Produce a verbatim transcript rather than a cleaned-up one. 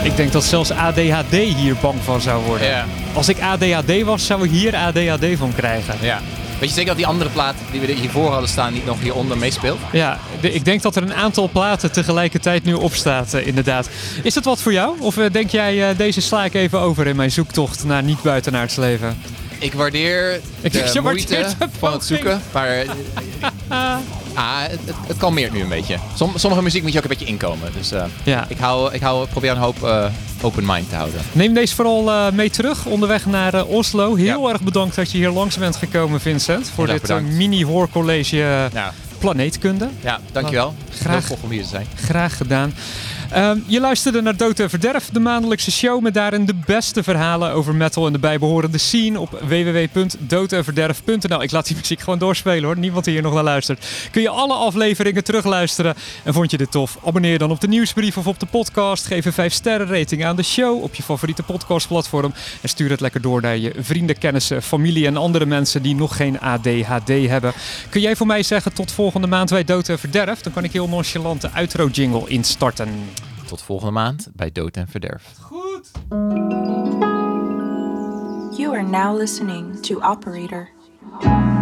Ik denk dat zelfs A D H D hier bang van zou worden. Ja. Als ik A D H D was, zou ik hier A D H D van krijgen. Ja. Weet je zeker dat die andere plaat die we hiervoor hadden staan niet nog hieronder meespeelt? Ja, de, ik denk dat er een aantal platen tegelijkertijd nu op staat, uh, inderdaad. Is het wat voor jou? Of uh, denk jij, uh, deze sla ik even over in mijn zoektocht naar niet-buitenaards leven? Ik waardeer Ik de denk, je moeite waardeert de van het zoeken, maar ah, het, het, het kalmeert nu een beetje. Som, sommige muziek moet je ook een beetje inkomen. Dus uh, Ja. ik, hou, ik hou, probeer een hoop uh, open mind te houden. Neem deze vooral uh, mee terug onderweg naar uh, Oslo. Heel Ja. erg bedankt dat je hier langs bent gekomen, Vincent. Voor Heel dit erg uh, bedankt. mini-hoorcollege uh, Ja. Planeetkunde. Ja, dankjewel. Graag. Heel tof om hier te zijn. Graag gedaan. Um, je luisterde naar Dood en Verderf, de maandelijkse show met daarin de beste verhalen over metal en de bijbehorende scene op w w w punt dood en verderf punt n l. Ik laat die muziek gewoon doorspelen hoor, niemand die hier nog naar luistert. Kun je alle afleveringen terugluisteren. En vond je dit tof? Abonneer je dan op de nieuwsbrief of op de podcast. Geef een vijf sterren rating aan de show op je favoriete podcastplatform. En stuur het lekker door naar je vrienden, kennissen, familie en andere mensen die nog geen A D H D hebben. Kun jij voor mij zeggen tot volgende maand bij Dood en Verderf? Dan kan ik heel nonchalant de outro jingle instarten. Tot volgende maand bij Dood en Verderf. Goed. You are now listening to Operator.